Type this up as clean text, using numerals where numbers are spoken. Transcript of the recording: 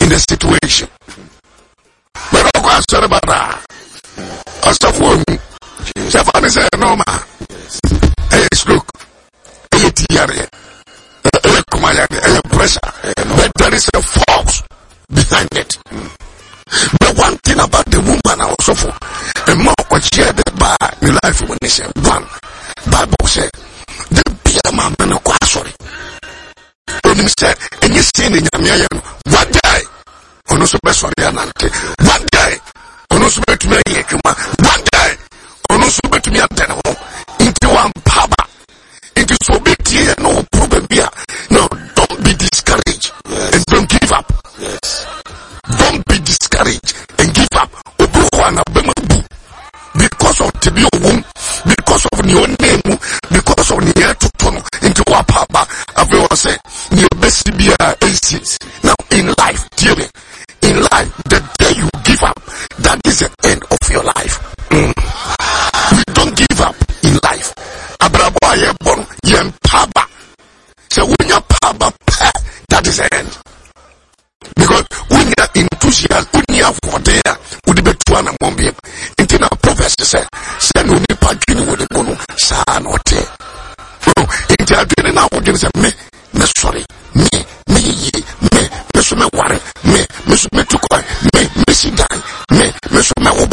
in the situation. But I was sorry about that. I stop for me. Stefan is a normal. Hey, look. Hey, Tiare. Hey, Kumayane. Hey, pressure. But there is a force behind it. But one thing about the woman I also for, and more what she had by the life when they say one. Bible said, the beer man no sorry. When he said, and you see in your one day, on also best for the anante. One day, on also bet me one day, on also bet me a tenor into one paba. Into so big here, no problem here. No, don't be discouraged and don't give up. Yes. Don't be discouraged and give up. Because of the womb, because of your name, because of the air to turn into a papa. Everyone say, your best be aces. Now in life, dealing, in life, the day you give up, that is the end of your life. We don't give up in life. Abrabo ye born ye papa. So when you papa, that is the end. Because when you are enthusiastic, when you are for there, would be to an among into our prophecy said, send me pagini with the mono, sa note. Into a dinner now, me.